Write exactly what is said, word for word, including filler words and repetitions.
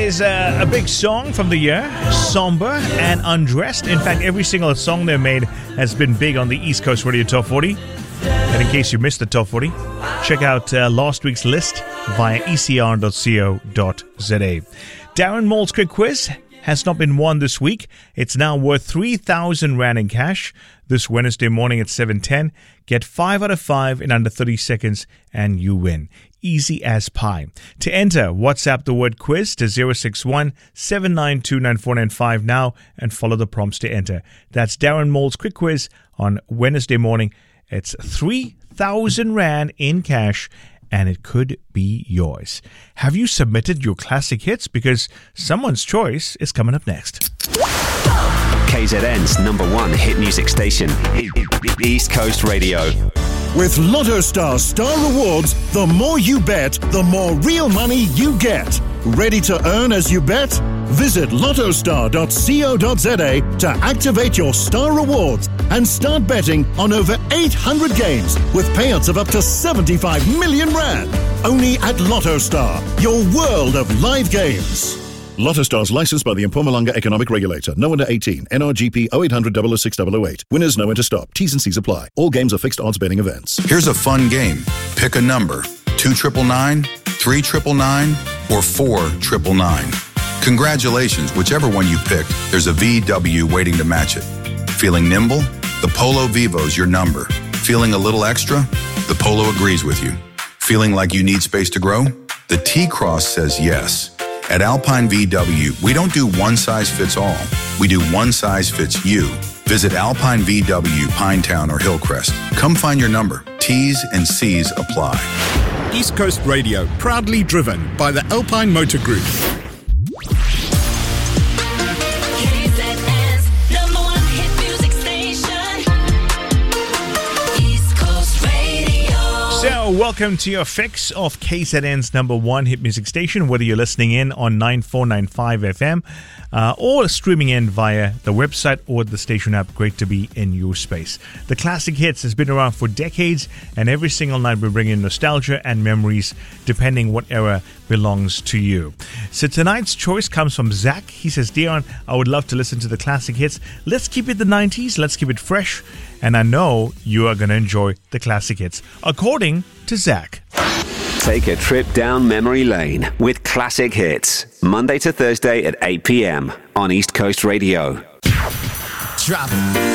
is uh, a big song from the year, Somber and Undressed. In fact, every single song they made has been big on the East Coast Radio Top forty. And in case you missed the Top forty, check out uh, last week's list via e c r dot co dot z a. Darren Mould's quick quiz has not been won this week. It's now worth three thousand rand in cash. This Wednesday morning at seven ten. Get five out of five in under thirty seconds and you win. Easy as pie. To enter, WhatsApp the word quiz to zero six one, seven nine two, nine four nine five now and follow the prompts to enter. That's Darren Mould's quick quiz on Wednesday morning. It's three thousand rand in cash and it could be yours. Have you submitted your classic hits? Because someone's choice is coming up next. K Z N's number one hit music station, East Coast Radio. With Lotto Star Star Rewards, the more you bet, the more real money you get. Ready to earn as you bet? Visit lotto star dot co dot z a to activate your Star Rewards and start betting on over eight hundred games with payouts of up to seventy-five million rand. Only at Lotto Star, your world of live games. Lotto Stars licensed by the Mpumalanga Economic Regulator. No under eighteen. N R G P oh eight hundred, double oh six, double oh eight. Winners know when to stop. T's and C's apply. All games are fixed odds betting events. Here's a fun game. Pick a number. two triple nine, three triple nine, or four triple nine. Congratulations, whichever one you picked, there's a V W waiting to match it. Feeling nimble? The Polo Vivo's your number. Feeling a little extra? The Polo agrees with you. Feeling like you need space to grow? The T-Cross says yes. At Alpine V W, we don't do one size fits all. We do one size fits you. Visit Alpine V W, Pinetown, or Hillcrest. Come find your number. T's and C's apply. East Coast Radio, proudly driven by the Alpine Motor Group. So, welcome to your fix of K Z N's number one hit music station, whether you're listening in on nine four nine five F M uh, or streaming in via the website or the station app. Great to be in your space. The Classic Hits has been around for decades, and every single night we bring in nostalgia and memories, depending what era belongs to you. So tonight's choice comes from Zach. He says, Dion, I would love to listen to the Classic Hits. Let's keep it the nineties. Let's keep it fresh. And I know you are going to enjoy the Classic Hits, according to Zach. Take a trip down memory lane with Classic Hits. Monday to Thursday at eight p.m. on East Coast Radio. Drop it.